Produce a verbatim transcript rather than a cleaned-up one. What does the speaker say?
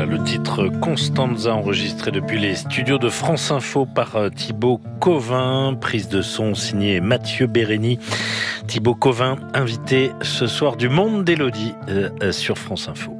le titre Constanza enregistré depuis les studios de France Info par Thibaut Covin, prise de son signée Mathieu Bérény. Thibaut Covin, invité ce soir du Monde d'Élodie euh, sur France Info.